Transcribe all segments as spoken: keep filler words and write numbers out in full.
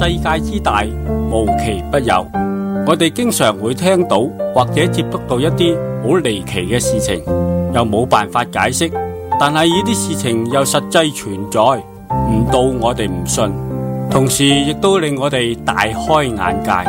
世界之大，無奇不有。我哋經常會聽到或者接觸到一啲好離奇嘅事情，又冇辦法解釋，但係呢啲事情又實際存在，唔到我哋唔信，同時亦都令我哋大開眼界。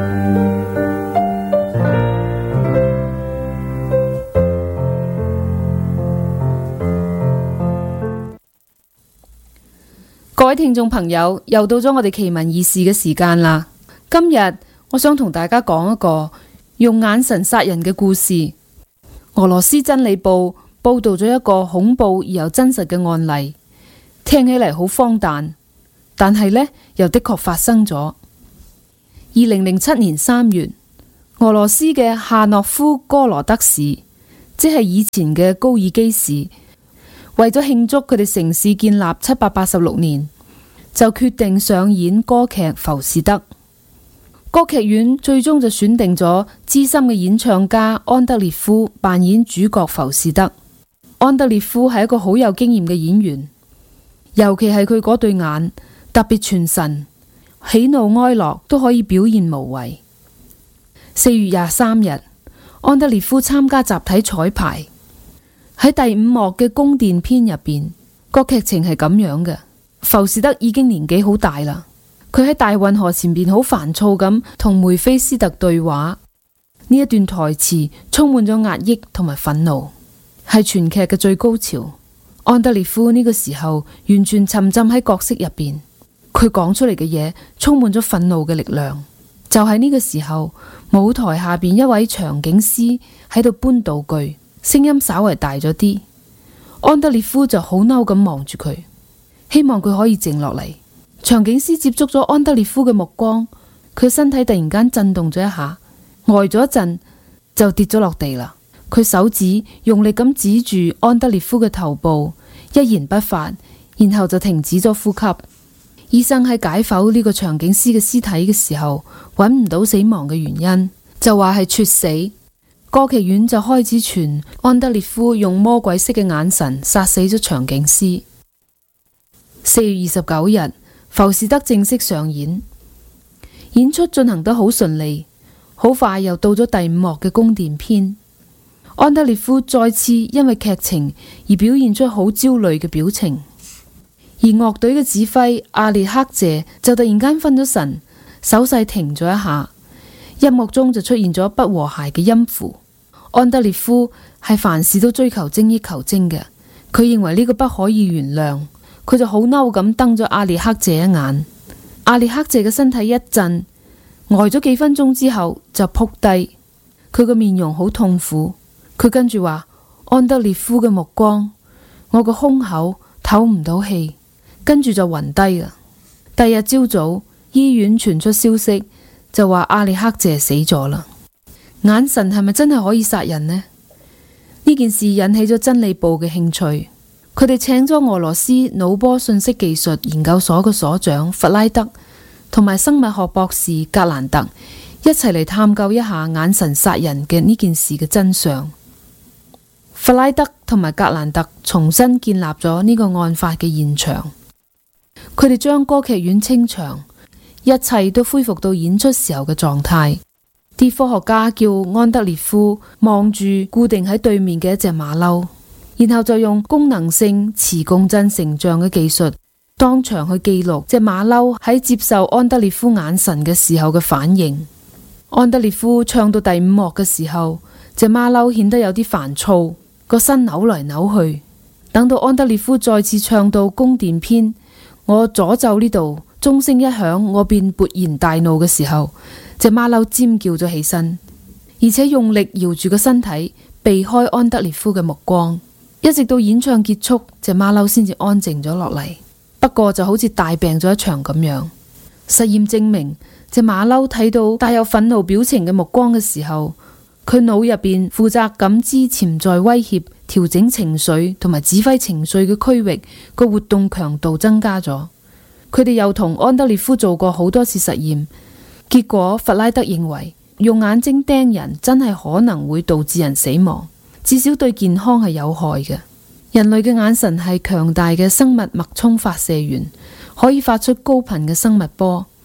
各位聽眾朋友，又到咗我哋奇聞異事嘅時間啦。今日我想同大家講一個用眼神殺人嘅故事。俄羅斯真理報報道咗一個恐怖而又真實嘅案例，聽起嚟好荒誕，但係呢又的確發生咗。二零零七年三月，俄羅斯嘅夏諾夫哥羅德市，即係以前嘅高爾基市，為咗慶祝佢哋城市建立七百八十六年，就決定上演歌劇《浮士德》。歌劇院最終就選定咗資深嘅演唱家安德烈夫扮演主角浮士德。安德烈夫係一個好有經驗嘅演員，尤其係佢嗰對眼特別傳神，喜怒哀樂都可以表現無遺。四月廿三日，安德烈夫參加集體彩排。喺第五幕嘅宮殿篇入邊，個劇情係咁樣嘅：浮士德已經年紀好大啦，佢喺大運河前邊好煩躁咁同梅菲斯特對話。呢一段台詞充滿咗壓抑同埋憤怒，係全劇嘅最高潮。安德烈夫呢個時候完全沉浸喺角色入邊，佢講出嚟嘅嘢充滿咗憤怒嘅力量。就喺呢個時候，舞台下邊一位場景師喺度搬道具，聲音稍為大咗啲。安德烈夫就好嬲咁望住佢，希望佢可以靜落嚟。場景師接觸咗安德烈夫嘅目光，佢身體突然間震動咗一下，呆咗一陣就跌咗落地啦。佢手指用力咁指住安德烈夫嘅頭部，一言不發，然後就停止咗呼吸。醫生喺解剖呢個場景師嘅屍體嘅時候，揾唔到死亡嘅原因，就話係猝死。歌劇院就開始傳安德烈夫用魔鬼式嘅眼神殺死咗場景師。四月二十九日，浮士德正式上演，演出進行得好順利，好快又到咗第五幕嘅宮殿篇。安德烈夫再次因為劇情而表現出好焦慮嘅表情，而樂隊嘅指揮阿列克謝就突然間分咗神，手勢停咗一下，音樂中就出現咗不和諧嘅音符。安德烈夫係凡事都追求精益求精嘅，佢認為呢個不可以原諒，佢就好嬲咁瞪咗阿列克謝一眼。阿列克謝嘅身體一震，呆咗幾分鐘之後就撲低，佢個面容好痛苦。佢跟住話：安德烈夫嘅目光，我個胸口唞唔到氣，跟住就暈低啦。第二日朝早，醫院傳出消息，就話阿列克謝死咗啦。眼神係咪真係可以殺人呢？呢件事引起咗真理報嘅興趣，佢哋請咗俄羅斯腦波信息技術研究所嘅所長弗拉德同埋生物學博士格蘭特一齊嚟探究一下眼神殺人嘅呢件事嘅真相。弗拉德同埋格蘭特重新建立咗呢個案發嘅現場，佢哋將歌劇院清場，一切都恢復到演出時候嘅狀態。啲科學家叫安德烈夫望住固定喺對面嘅一隻馬騮，然後就用功能性磁共振成像嘅技術，當場去記錄隻馬騮喺接受安德烈夫眼神嘅時候嘅反應。安德烈夫唱到第五幕嘅時候，隻馬騮顯得有啲煩躁，個身扭來扭去。等到安德烈夫再次唱到宮殿篇，我左袖呢度鐘聲一響，我便勃然大怒嘅時候，隻馬騮尖叫咗起身，而且用力搖住個身體避開安德烈夫嘅目光，一直到演唱結束，隻馬騮先至安靜咗落嚟。不過就好似大病咗一場咁樣。實驗證明，隻馬騮睇到帶有憤怒表情嘅目光嘅時候，佢腦入邊負責感知潛在威脅、調整情緒同埋指揮情緒嘅區域個活動強度增加咗。佢哋又同安德烈夫做過好多次實驗，結果弗拉德認為用眼睛盯人真係可能會導致人死亡，至少對健康係有害嘅。人類嘅眼神係強大嘅生物脈衝發射源，可以發出高頻嘅生物波，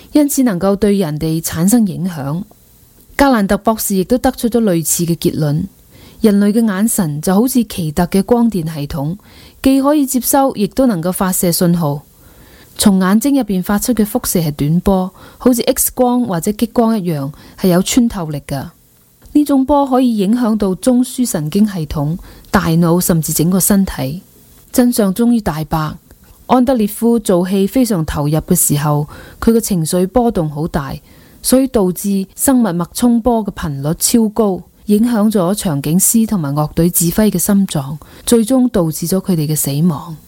因此能夠對人哋產生影響。格蘭特博士亦都得出咗類似嘅結論，人類嘅眼神就好似奇特嘅光電系統，既可以接收，亦都能夠發射信號。從眼睛入邊發出嘅輻射係短波，好似 X 光或者激光一樣，係有穿透力㗎。呢種波可以影響到中樞神經系統、大腦甚至整個身體。真相終於大白，安德烈夫做戲非常投入嘅時候，佢嘅情緒波動好大，所以導致生物脈衝波嘅頻率超高，影響咗場景師同埋樂隊指揮嘅心臟，最終導致咗佢哋嘅死亡。